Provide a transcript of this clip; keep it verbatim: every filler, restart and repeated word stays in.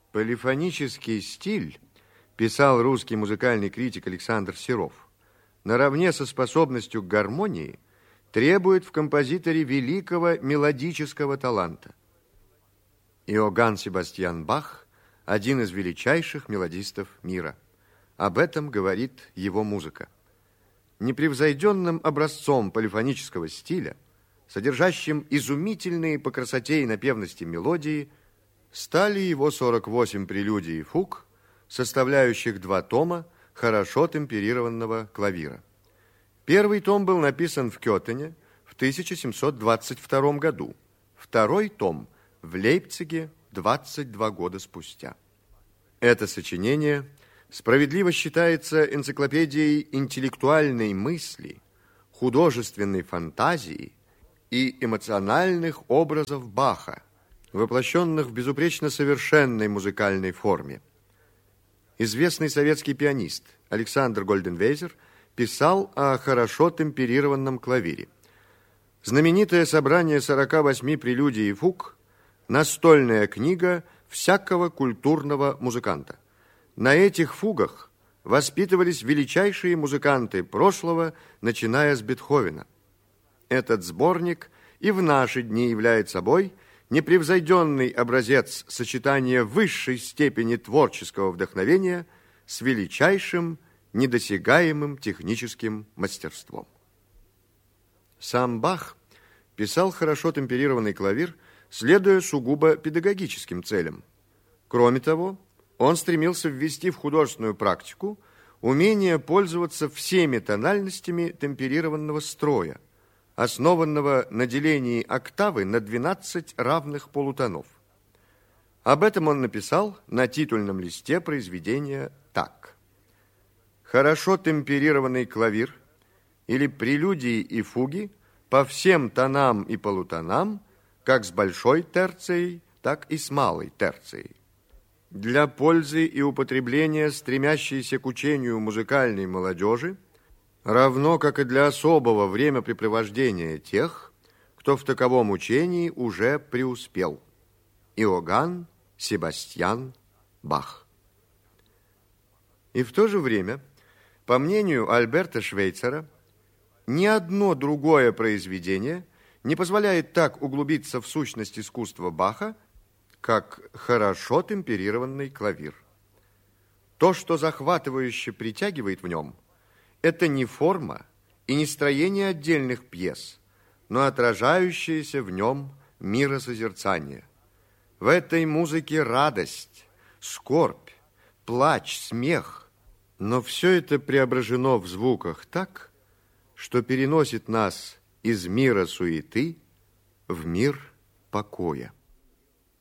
Полифонический стиль, писал русский музыкальный критик Александр Серов, наравне со способностью к гармонии требует в композиторе великого мелодического таланта. Иоганн Себастьян Бах – один из величайших мелодистов мира. Об этом говорит его музыка. Непревзойденным образцом полифонического стиля, содержащим изумительные по красоте и напевности мелодии, стали его сорок восемь прелюдий и фуг, составляющих два тома хорошо темперированного клавира. Первый том был написан в Кётене в тысяча семьсот двадцать втором году, второй том в Лейпциге двадцать два года спустя. Это сочинение справедливо считается энциклопедией интеллектуальной мысли, художественной фантазии и эмоциональных образов Баха, воплощенных в безупречно совершенной музыкальной форме. Известный советский пианист Александр Гольденвейзер писал о хорошо темперированном клавире. Знаменитое собрание сорока восьми прелюдий и фуг – настольная книга всякого культурного музыканта. На этих фугах воспитывались величайшие музыканты прошлого, начиная с Бетховена. Этот сборник и в наши дни является собой непревзойденный образец сочетания высшей степени творческого вдохновения с величайшим, недосягаемым техническим мастерством. Сам Бах писал хорошо темперированный клавир, следуя сугубо педагогическим целям. Кроме того, он стремился ввести в художественную практику умение пользоваться всеми тональностями темперированного строя, основанного на делении октавы на двенадцать равных полутонов. Об этом он написал на титульном листе произведения так. Хорошо темперированный клавир или прелюдии и фуги по всем тонам и полутонам, как с большой терцией, так и с малой терцией. Для пользы и употребления стремящейся к учению музыкальной молодежи, равно как и для особого времяпрепровождения тех, кто в таковом учении уже преуспел. Иоганн Себастьян Бах. И в то же время, по мнению Альберта Швейцера, ни одно другое произведение не позволяет так углубиться в сущность искусства Баха, как хорошо темперированный клавир. То, что захватывающе притягивает в нем, это не форма и не строение отдельных пьес, но отражающееся в нем миросозерцание. В этой музыке радость, скорбь, плач, смех, но все это преображено в звуках так, что переносит нас из мира суеты в мир покоя.